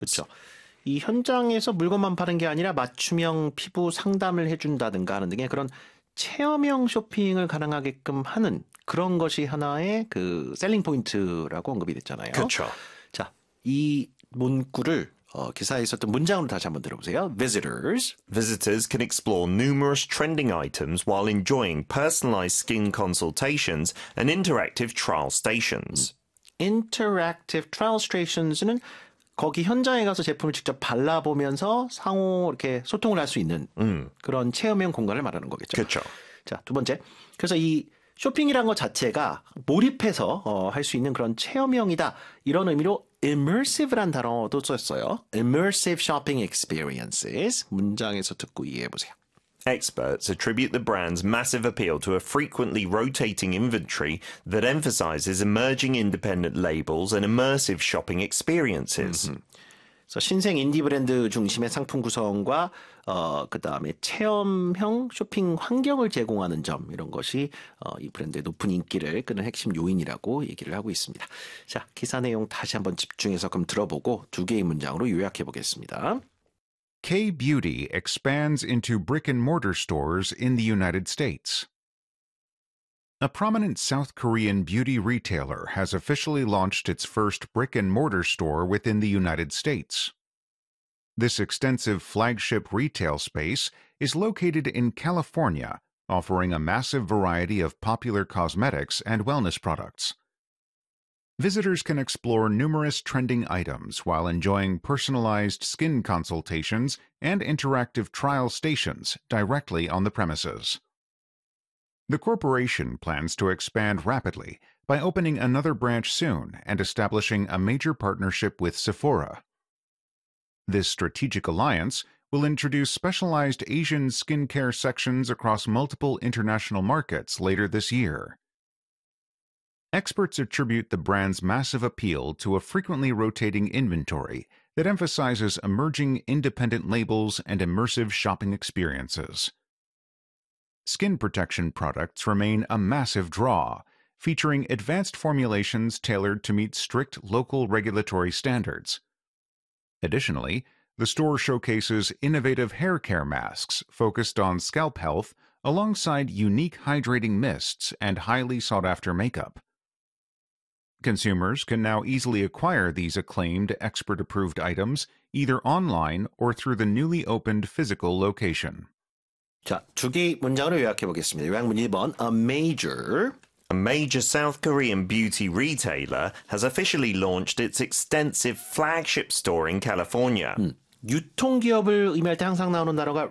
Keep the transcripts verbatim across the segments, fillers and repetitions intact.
그렇죠. 이 현장에서 물건만 파는 게 아니라 맞춤형 피부 상담을 해준다든가 하는 등의 그런 체험형 쇼핑을 가능하게끔 하는 그런 것이 하나의 그 셀링 포인트라고 언급이 됐잖아요. 그렇죠. 자, 이 문구를 어, 기사에 있었던 문장으로 다시 한번 들어보세요. Visitors. Visitors can explore numerous trending items while enjoying personalized skin consultations and interactive trial stations. Interactive trial stations는 거기 현장에 가서 제품을 직접 발라보면서 상호 이렇게 소통을 할 수 있는 음. 그런 체험형 공간을 말하는 거겠죠. 그렇죠. 자, 두 번째. 그래서 이 쇼핑이란 것 자체가 몰입해서 어, 할 수 있는 그런 체험형이다. 이런 의미로 immersive란 단어도 썼어요. Immersive shopping experiences. 문장에서 듣고 이해해 보세요. Experts attribute the brand's massive appeal to a frequently rotating inventory that emphasizes emerging independent labels and immersive shopping experiences. 음흠. 그래서 신생 인디 브랜드 중심의 상품 구성과 어, 그다음에 체험형 쇼핑 환경을 제공하는 점 이런 것이 어, 이 브랜드의 높은 인기를 끄는 핵심 요인이라고 얘기를 하고 있습니다. 자, 기사 내용 다시 한번 집중해서 그럼 들어보고 두 개의 문장으로 요약해 보겠습니다. K-Beauty expands into brick-and-mortar stores in the United States. A prominent South Korean beauty retailer has officially launched its first brick-and-mortar store within the United States. This extensive flagship retail space is located in California, offering a massive variety of popular cosmetics and wellness products. Visitors can explore numerous trending items while enjoying personalized skin consultations and interactive trial stations directly on the premises. The corporation plans to expand rapidly by opening another branch soon and establishing a major partnership with Sephora. This strategic alliance will introduce specialized Asian skincare sections across multiple international markets later this year. Experts attribute the brand's massive appeal to a frequently rotating inventory that emphasizes emerging independent labels and immersive shopping experiences. Skin protection products remain a massive draw, featuring advanced formulations tailored to meet strict local regulatory standards. Additionally, the store showcases innovative hair care masks focused on scalp health alongside unique hydrating mists and highly sought-after makeup. Consumers can now easily acquire these acclaimed expert-approved items either online or through the newly opened physical location. 자, 두 개의 문장으로 요약해 보겠습니다. 요약문 일 번. A major A major South Korean beauty retailer has officially launched its extensive flagship store in California. 음, 유통기업을 의미할 때 항상 나오는 단어가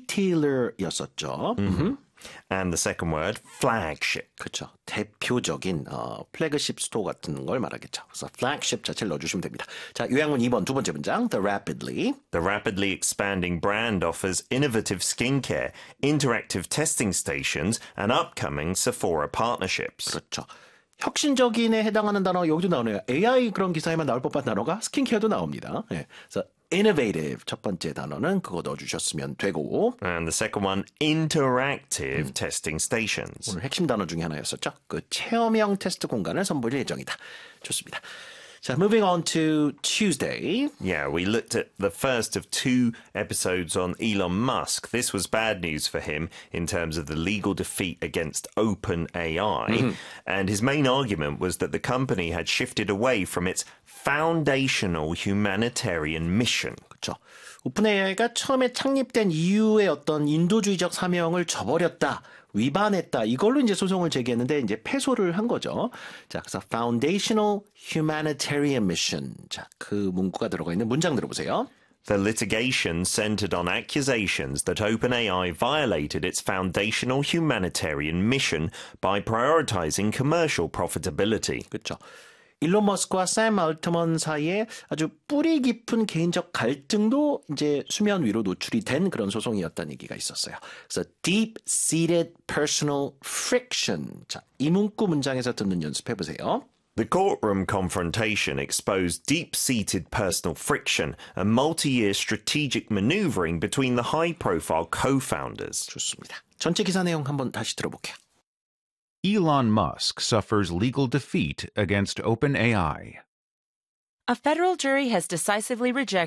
retailer였었죠. Mm-hmm. And the second word, flagship. 그렇죠. 대표적인 어, 플래그십 스토어 같은 걸 말하겠죠. 그래서 flagship 자체를 넣어주시면 됩니다. 자, 요약문 이 번 두 번째 문장. The rapidly. The rapidly expanding brand offers innovative skincare, interactive testing stations, and upcoming Sephora partnerships. 그렇죠. 혁신적인에 해당하는 단어 여기도 나오네요. 에이아이 그런 기사에만 나올 법한 단어가 스킨케어도 나옵니다. 네. 그래서 innovative 첫 번째 단어는 그거 넣어주셨으면 되고 And the second one, interactive 음. testing stations. 오늘 핵심 단어 중에 하나였었죠. 그 체험형 테스트 공간을 선보일 예정이다. 좋습니다. 자, moving on to Tuesday. Yeah, we looked at the first of two episodes on Elon Musk. This was bad news for him in terms of the legal defeat against OpenAI. Mm-hmm. And his main argument was that the company had shifted away from its foundational humanitarian mission. 그렇죠. 오픈에이아이가 처음에 창립된 이후의 어떤 인도주의적 사명을 저버렸다. 위반했다. 이걸로 이제 소송을 제기했는데 이제 패소를 한 거죠. 자, 그래서 Foundational Humanitarian Mission. 자, 그 문구가 들어가 있는 문장 들어보세요. The litigation centered on accusations that OpenAI violated its foundational humanitarian mission by prioritizing commercial profitability. 그렇죠. 일론 머스크와 샘 알트먼 사이에 아주 뿌리 깊은 개인적 갈등도 이제 수면 위로 노출이 된 그런 소송이었다는 얘기가 있었어요. 그래서 deep-seated personal friction. 자, 이 문구 문장에서 듣는 연습해 보세요. The courtroom confrontation exposed deep-seated personal friction and multi-year strategic maneuvering between the high-profile co-founders. 좋습니다. 전체 기사 내용 한번 다시 들어볼게요. Elon Musk suffers legal defeat against OpenAI. A federal jury has decisively rejected